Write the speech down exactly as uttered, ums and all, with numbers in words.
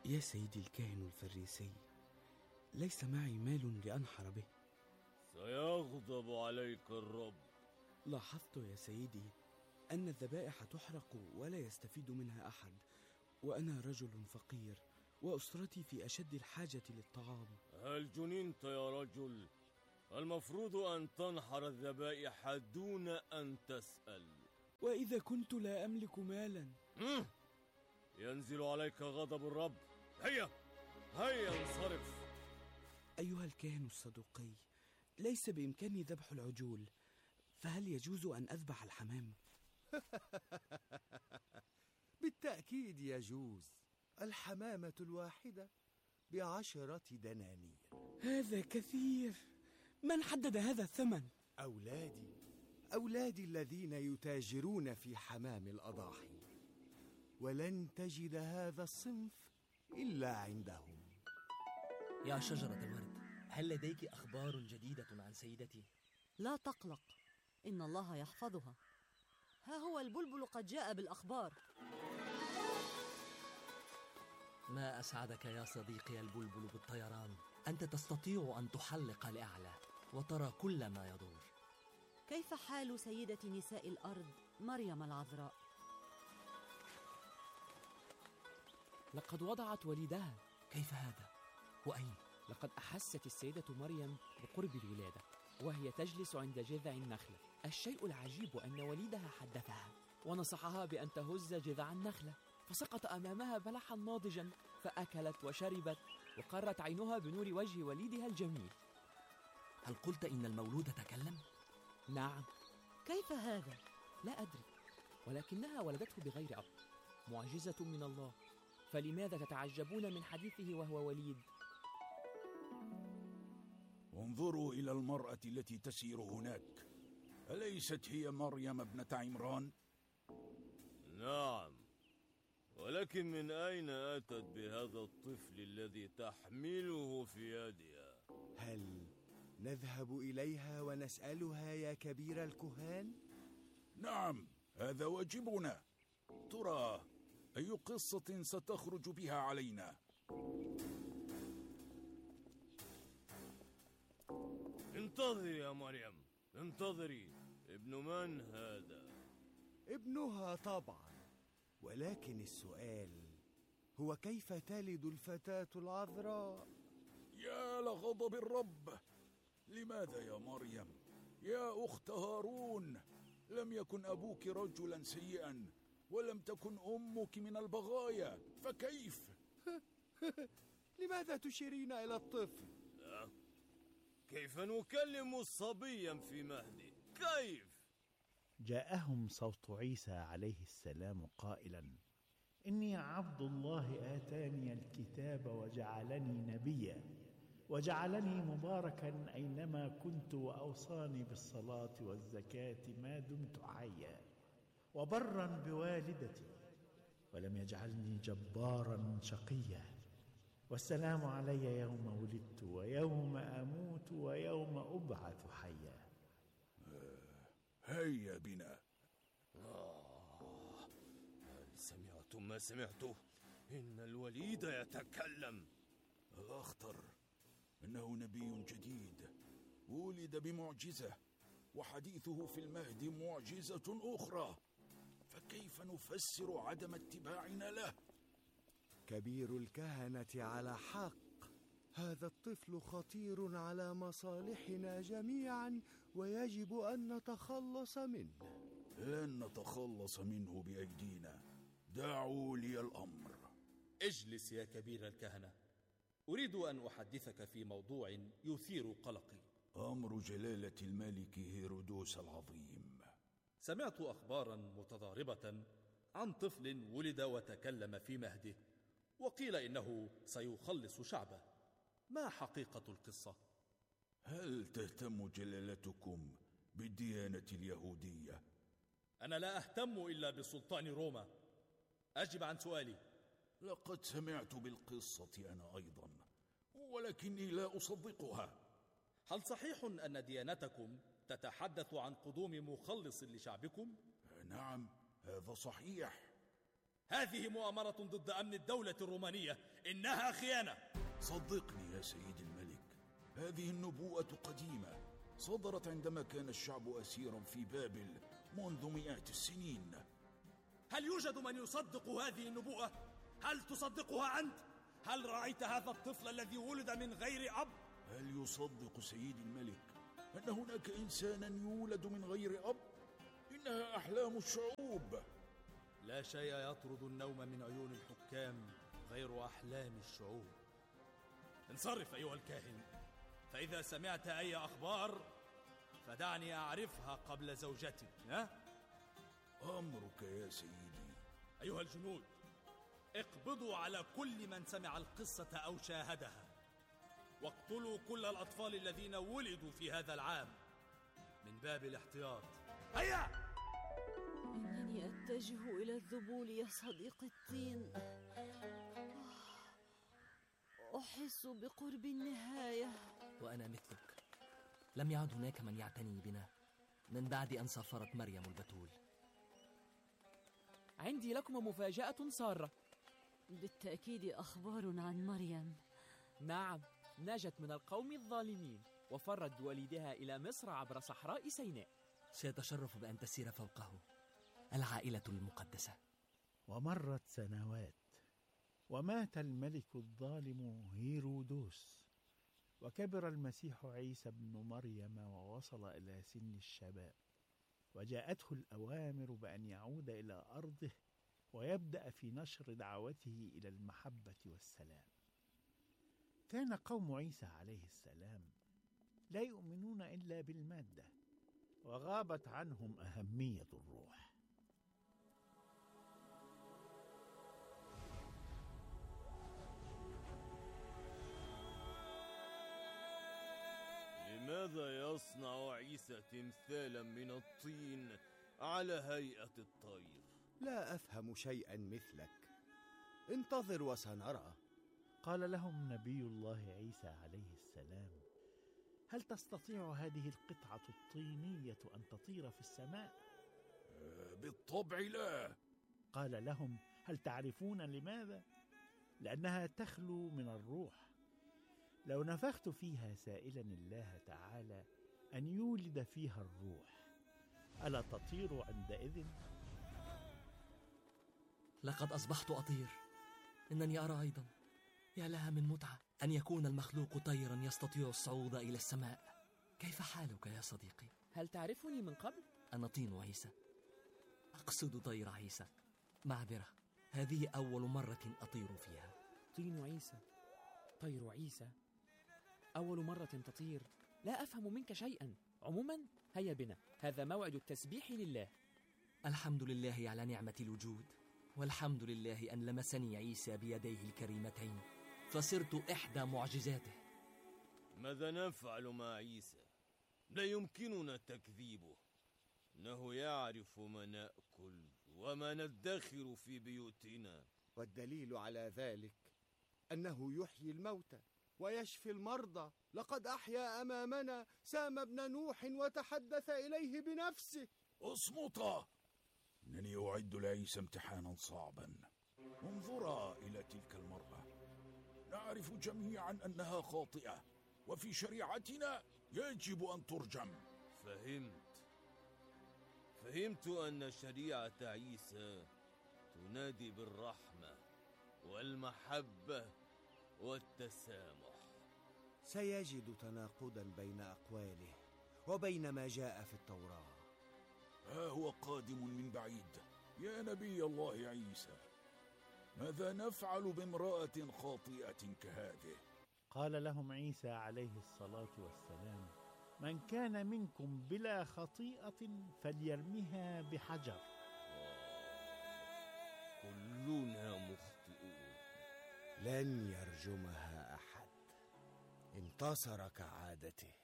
يا سيدي الكاهن الفريسي، ليس معي مال لأنحر به. سيغضب عليك الرب. لاحظت يا سيدي أن الذبائح تحرق ولا يستفيد منها أحد، وأنا رجل فقير وأسرتي في أشد الحاجة للطعام. هل جننت يا رجل؟ المفروض أن تنحر الذبائح دون أن تسأل. وإذا كنت لا أملك مالا؟ ينزل عليك غضب الرب. هيا هيا انصرف. أيها الكاهن الصدوقي، ليس بإمكاني ذبح العجول، فهل يجوز أن أذبح الحمام؟ بالتأكيد يجوز. الحمامة الواحدة بعشرة دنانير. هذا كثير. من حدد هذا الثمن؟ أولادي أولادي الذين يتاجرون في حمام الأضاحي، ولن تجد هذا الصنف إلا عندهم. يا شجرة الورد، هل لديك أخبار جديدة عن سيدتي؟ لا تقلق، إن الله يحفظها. ها هو البلبل قد جاء بالأخبار. ما أسعدك يا صديقي البلبل بالطيران. أنت تستطيع أن تحلق لأعلى وترى كل ما يدور. كيف حال سيدة نساء الأرض مريم العذراء؟ لقد وضعت وليدها. كيف هذا؟ وأين؟ لقد أحست السيدة مريم بقرب الولادة وهي تجلس عند جذع النخلة. الشيء العجيب أن وليدها حدثها ونصحها بأن تهز جذع النخلة، فسقط أمامها بلحا ناضجا فأكلت وشربت، وقرت عينها بنور وجه وليدها الجميل. هل قلت إن المولود تكلم؟ نعم. كيف هذا؟ لا أدري، ولكنها ولدته بغير أب، معجزة من الله. فلماذا تتعجبون من حديثه وهو وليد؟ انظروا إلى المرأة التي تسير هناك، أليست هي مريم ابنة عمران؟ نعم، ولكن من أين أتت بهذا الطفل الذي تحمله في يدها؟ هل نذهب إليها ونسألها يا كبير الكهان؟ نعم، هذا واجبنا. ترى أي قصة ستخرج بها علينا؟ انتظري يا مريم، انتظري. ابن من هذا؟ ابنها طبعا، ولكن السؤال هو كيف تلد الفتاة العذراء؟ يا لغضب الرب! لماذا يا مريم؟ يا أخت هارون، لم يكن أبوك رجلا سيئا ولم تكن أمك من البغايا، فكيف؟ لماذا تشيرين إلى الطفل؟ أه؟ كيف نكلم صبيا في مهده؟ كيف؟ جاءهم صوت عيسى عليه السلام قائلا: إني عبد الله آتاني الكتاب وجعلني نبيا وجعلني مباركا أينما كنت وأوصاني بالصلاة والزكاة ما دمت حيا وبرا بوالدتي ولم يجعلني جبارا شقيا والسلام علي يوم ولدت ويوم أموت ويوم أبعث حيا. هيا بنا. آه، هل سمعتم ما سمعته؟ إن الوليد يتكلم. الأخطر إنه نبي جديد ولد بمعجزة، وحديثه في المهد معجزة أخرى، فكيف نفسر عدم اتباعنا له؟ كبير الكهنة على حق. هذا الطفل خطير على مصالحنا جميعا ويجب أن نتخلص منه. لن نتخلص منه بأيدينا، دعوا لي الأمر. اجلس يا كبير الكهنة، أريد أن أحدثك في موضوع يثير قلقي. أمر جلالة الملك هيرودوس العظيم. سمعت أخبارا متضاربة عن طفل ولد وتكلم في مهده، وقيل إنه سيخلص شعبه. ما حقيقة القصة؟ هل تهتم جلالتكم بالديانة اليهودية؟ أنا لا أهتم إلا بسلطان روما. أجب عن سؤالي. لقد سمعت بالقصة أنا أيضا، ولكني لا أصدقها. هل صحيح أن ديانتكم تتحدث عن قدوم مخلص لشعبكم؟ نعم، هذا صحيح. هذه مؤامرة ضد أمن الدولة الرومانية، إنها خيانة. صدقني يا سيدي الملك، هذه النبوءة قديمة، صدرت عندما كان الشعب أسيرا في بابل منذ مئات السنين. هل يوجد من يصدق هذه النبوءة؟ هل تصدقها أنت؟ هل رأيت هذا الطفل الذي ولد من غير أب؟ هل يصدق سيدي الملك أن هناك إنسانا يولد من غير أب؟ إنها أحلام الشعوب. لا شيء يطرد النوم من عيون الحكام غير أحلام الشعوب. انصرف أيها الكاهن، فإذا سمعت أي أخبار فدعني أعرفها قبل زوجتي. ها؟ أمرك يا سيدي. أيها الجنود، اقبضوا على كل من سمع القصة أو شاهدها، واقتلوا كل الأطفال الذين ولدوا في هذا العام من باب الاحتياط. هيا! إنني أتجه إلى الذبول يا صديق الطين. أحس بقرب النهاية. وأنا مثلك، لم يعد هناك من يعتني بنا من بعد أن سافرت مريم البتول. عندي لكم مفاجأة سارة. بالتأكيد أخبار عن مريم. نعم، نجت من القوم الظالمين وفرت بوالدها إلى مصر عبر صحراء سيناء. سيتشرف بأن تسير فوقه العائلة المقدسة. ومرت سنوات، ومات الملك الظالم هيرودوس، وكبر المسيح عيسى ابن مريم ووصل إلى سن الشباب، وجاءته الأوامر بأن يعود إلى أرضه ويبدأ في نشر دعوته إلى المحبة والسلام. كان قوم عيسى عليه السلام لا يؤمنون إلا بالمادة، وغابت عنهم أهمية الروح. لماذا يصنع عيسى تمثالا من الطين على هيئة الطير؟ لا أفهم شيئا مثلك، انتظر وسنرى. قال لهم نبي الله عيسى عليه السلام: هل تستطيع هذه القطعة الطينية أن تطير في السماء؟ بالطبع لا. قال لهم: هل تعرفون لماذا؟ لأنها تخلو من الروح. لو نفخت فيها سائلا الله تعالى أن يولد فيها الروح، ألا تطير عندئذ؟ لقد أصبحت أطير. إنني أرى أيضا، يا لها من متعة أن يكون المخلوق طيرا يستطيع الصعود إلى السماء. كيف حالك يا صديقي؟ هل تعرفني من قبل؟ أنا طين عيسى، أقصد طير عيسى. معذرة، هذه أول مرة أطير فيها. طين عيسى، طير عيسى، أول مرة تطير. لا أفهم منك شيئا. عموما هيا بنا، هذا موعد التسبيح لله. الحمد لله على نعمة الوجود، والحمد لله أن لمسني عيسى بيديه الكريمتين فصرت إحدى معجزاته. ماذا نفعل مع عيسى؟ لا يمكننا تكذيبه، إنه يعرف ما نأكل وما ندخر في بيوتنا. والدليل على ذلك أنه يحيي الموتى ويشفي المرضى. لقد أحيا أمامنا سام ابن نوح وتحدث إليه بنفسه. اصمتا، إنني أعد لعيسى امتحانا صعبا. انظرا إلى تلك المرأة، نعرف جميعا أنها خاطئة، وفي شريعتنا يجب أن ترجم. فهمت فهمت أن شريعة عيسى تنادي بالرحمة والمحبة والتسامح. سيجد تناقضا بين أقواله وبين ما جاء في التوراة. ها هو قادم من بعيد يا نبي الله عيسى. ماذا نفعل بامرأة خاطئة كهذه؟ قال لهم عيسى عليه الصلاة والسلام: من كان منكم بلا خطيئة فليرمها بحجر. كلنا مخطئون. لن يرجمها أحد، انتصر كعادته.